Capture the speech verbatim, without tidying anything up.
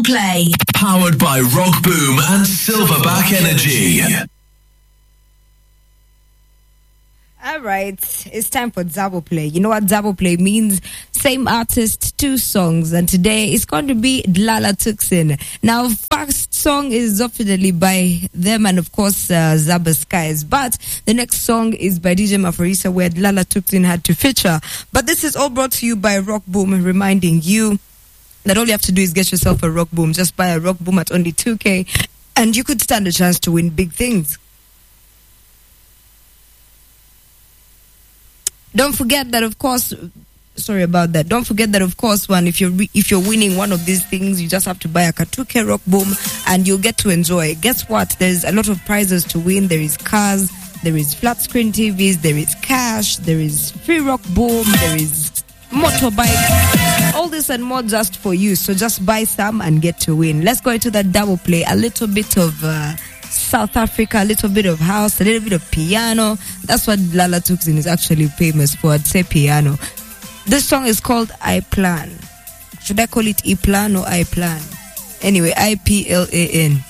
Play. Powered by Rock Boom and Silverback Energy. All right, it's time for Double Play. You know what Double Play means? Same artist, two songs. And today it's going to be Dlala Thukzin. Now, first song is definitely by them and, of course, uh, Zaba Skies. But the next song is by D J Mafarisa, where Dlala Thukzin had to feature. But this is all brought to you by Rock Boom, reminding you that all you have to do is get yourself a Rock Boom. Just buy a Rock Boom at only two K, and you could stand a chance to win big things. Don't forget that, of course, sorry about that. Don't forget that, of course, one, if you're, re- if you're winning one of these things, you just have to buy a two K Rock Boom and you'll get to enjoy. Guess what? There's a lot of prizes to win. There is cars, there is flat screen T Vs, there is cash, there is free Rock Boom, there is motorbike, all this and more just for you. So just buy some and get to win. Let's go into that Double Play. A little bit of uh, South Africa, a little bit of house, a little bit of piano. That's what Dlala Thukzin is actually famous for. I'd say piano. This song is called I Plan. Should I call it I Plan or I Plan? Anyway, I P L A N.